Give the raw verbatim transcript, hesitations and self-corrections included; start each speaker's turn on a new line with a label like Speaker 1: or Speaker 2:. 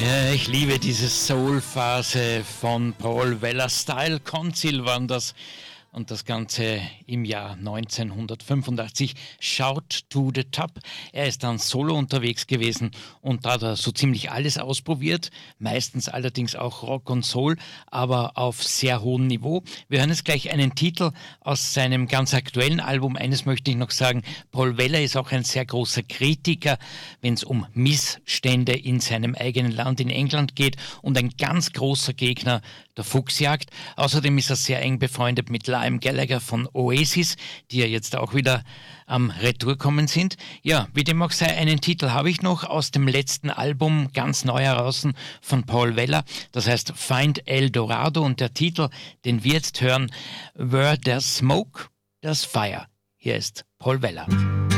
Speaker 1: Ja, ich liebe diese Soul-Phase von Paul Weller. Style Council waren das. Und das Ganze im Jahr neunzehnhundertfünfundachtzig. Shout to the Top. Er ist dann solo unterwegs gewesen und da hat er so ziemlich alles ausprobiert. Meistens allerdings auch Rock und Soul, aber auf sehr hohem Niveau. Wir hören jetzt gleich einen Titel aus seinem ganz aktuellen Album. Eines möchte ich noch sagen, Paul Weller ist auch ein sehr großer Kritiker, wenn es um Missstände in seinem eigenen Land in England geht und ein ganz großer Gegner der Fuchsjagd. Außerdem ist er sehr eng befreundet mit Liam Gallagher von Oasis, die ja jetzt auch wieder am Retour kommen sind. Ja, wie dem auch sei, einen Titel habe ich noch aus dem letzten Album, ganz neu heraus von Paul Weller. Das heißt Find El Dorado und der Titel, den wir jetzt hören, Where There's Smoke, There's Fire. Hier ist Paul Weller.